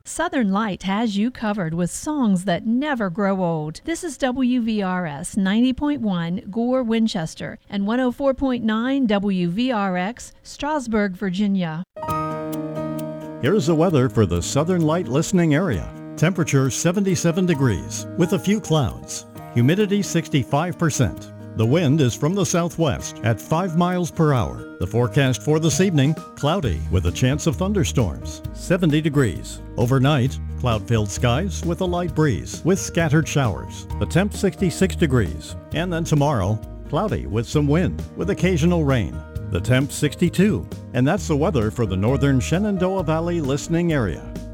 Southern Light has you covered with songs that never grow old. This is WVRS 90.1 Gore, Winchester, and 104.9 WVRX, Strasburg, Virginia. Here's the weather for the Southern Light listening area. Temperature 77 degrees with a few clouds. Humidity 65%. The wind is from the southwest at 5 miles per hour. The forecast for this evening, cloudy with a chance of thunderstorms. 70 degrees. Overnight, cloud-filled skies with a light breeze with scattered showers. The temp 66 degrees. And then tomorrow, cloudy with some wind with occasional rain. The temp 62. And that's the weather for the northern Shenandoah Valley listening area.